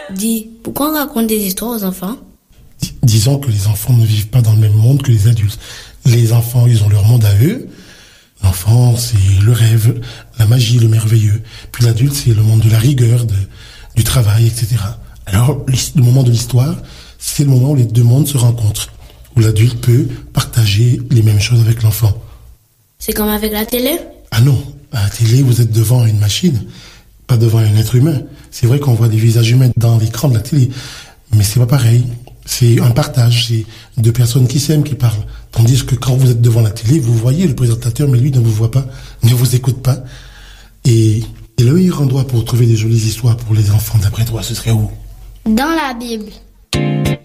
Dis, pourquoi on raconte des histoires aux enfants? Disons que les enfants ne vivent pas dans le même monde que les adultes. Les enfants, ils ont leur monde à eux. L'enfant, c'est le rêve, la magie, le merveilleux. Puis l'adulte, c'est le monde de la rigueur, du travail, etc. Alors, le moment de l'histoire, c'est le moment où les deux mondes se rencontrent, où l'adulte peut partager les mêmes choses avec l'enfant. C'est comme avec la télé? Ah non, à la télé, vous êtes devant une machine, pas devant un être humain. C'est vrai qu'on voit des visages humains dans l'écran de la télé, mais c'est pas pareil. C'est un partage, c'est deux personnes qui s'aiment, qui parlent. Tandis que quand vous êtes devant la télé, vous voyez le présentateur, mais lui ne vous voit pas, ne vous écoute pas. Et le meilleur endroit pour trouver des jolies histoires pour les enfants, d'après toi, ce serait où? Dans la Bible.